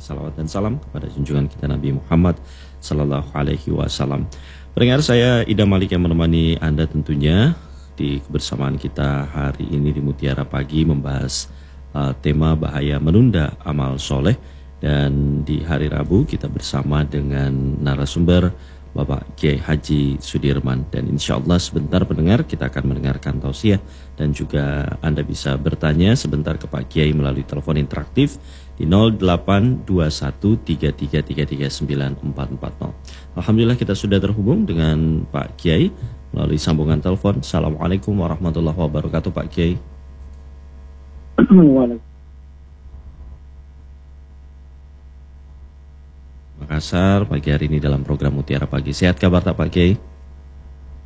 salawat dan salam kepada junjungan kita Nabi Muhammad sallallahu alaihi wasallam. Pendengar, saya Ida Malik yang menemani Anda tentunya di kebersamaan kita hari ini di Mutiara Pagi membahas tema bahaya menunda amal soleh. Dan di hari Rabu kita bersama dengan narasumber Bapak Kiai Haji Sudirman. Dan insya Allah sebentar pendengar kita akan mendengarkan tausiah. Dan juga Anda bisa bertanya sebentar ke Pak Kiai melalui telepon interaktif di 082133339440. Alhamdulillah kita sudah terhubung dengan Pak Kiai melalui sambungan telepon. Assalamualaikum warahmatullahi wabarakatuh Pak Kiai. Makassar pagi hari ini dalam program Mutiara Pagi. Sehat kabar tak Pak Kiai?